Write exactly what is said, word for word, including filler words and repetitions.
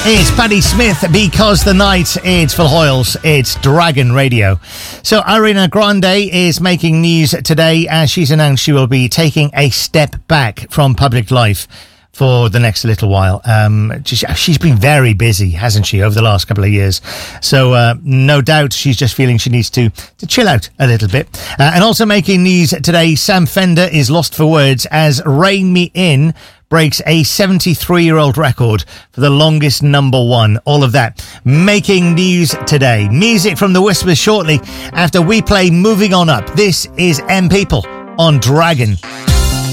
It's Patti Smith, Because the Night. It's Phil Hoyles. It's Dragon Radio. So Ariana Grande is making news today as she's announced she will be taking a step back from public life for the next little while. Um, she's been very busy, hasn't she, over the last couple of years? So uh, no doubt she's just feeling she needs to, to chill out a little bit. Uh, and also making news today, Sam Fender is lost for words as Rein Me In breaks a seventy-three-year-old record for the longest number one. All of that making news today. Music from The Whispers shortly after we play Moving On Up. This is M People on Dragon.